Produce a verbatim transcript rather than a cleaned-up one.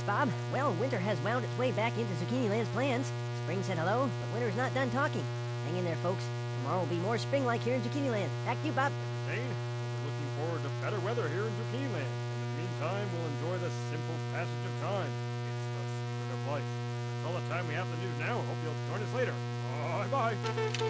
Bob. Well, winter has wound its way back into Zucchini Land's plans. Spring said hello, but winter's not done talking. Hang in there, folks. Tomorrow will be more spring-like here in Zucchini Land. Back to you, Bob. Shane, we're looking forward to better weather here in Zucchini Land. In the meantime, we'll enjoy the simple passage of time. It's the spirit of life. That's all the time we have to do now. Hope you'll join us later. Bye-bye.